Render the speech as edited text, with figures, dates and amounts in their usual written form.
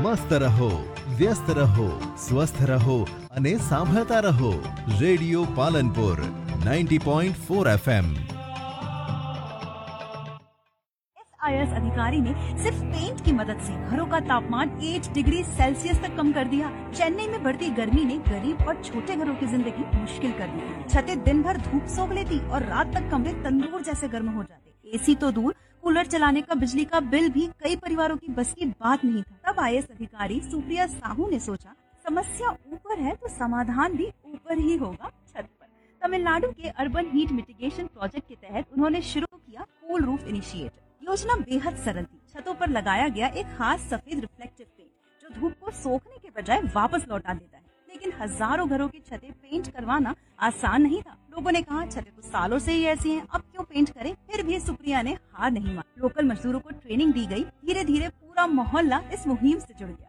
મસ્ત રહો, વ્યસ્ત રહો, સ્વસ્થ રહો અને સાંભળતા રહો રેડિયો પાલનપુર 90.4 FM। IAS अधिकारी ने सिर्फ पेंट की मदद से घरों का तापमान 8 डिग्री सेल्सियस तक कम कर दिया। चेन्नई में बढ़ती गर्मी ने गरीब और छोटे घरों की जिंदगी मुश्किल कर दी। छतें दिन भर धूप सोख लेती और रात तक कमरे तंदूर जैसे गर्म हो जाते। एसी तो दूर, कूलर चलाने का बिजली का बिल भी कई परिवारों की बस की बात नहीं था। तब IAS अधिकारी सुप्रिया साहू ने सोचा, समस्या ऊपर है तो समाधान भी ऊपर ही होगा, छत पर। तमिलनाडु के अर्बन हीट मिटिगेशन प्रोजेक्ट के तहत उन्होंने शुरू किया कूल रूफ इनिशिएटिव। योजना बेहद सरल थी। छतों पर लगाया गया एक खास सफेद रिफ्लेक्टिव पेंट जो धूप को सोखने के बजाय वापस लौटा देता है। लेकिन हजारों घरों की छतें पेंट करवाना आसान नहीं था। लोगों ने कहा, छतें तो सालों से ही ऐसी हैं, अब क्यों पेंट करें? फिर भी सुप्रिया ने हार नहीं मानी। लोकल मजदूरों को ट्रेनिंग दी गई। धीरे धीरे पूरा मोहल्ला इस मुहिम से जुड़ गया।